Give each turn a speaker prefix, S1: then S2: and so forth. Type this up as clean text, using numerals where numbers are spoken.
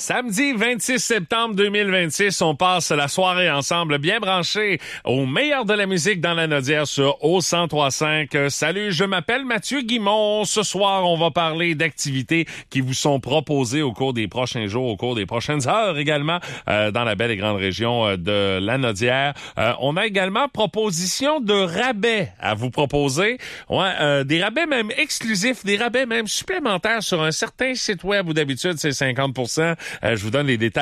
S1: Samedi 26 septembre 2026, on passe la soirée ensemble, bien branchés au meilleur de la musique dans la Nodière sur O1035. Salut, je m'appelle Mathieu Guimond. Ce soir, on va parler d'activités qui vous sont proposées au cours des prochains jours, au cours des prochaines heures également, dans la belle et grande région de la Nodière. On a également proposition de rabais à vous proposer. Ouais, des rabais même exclusifs, des rabais même supplémentaires sur un certain site web où d'habitude c'est 50%. Je vous donne les détails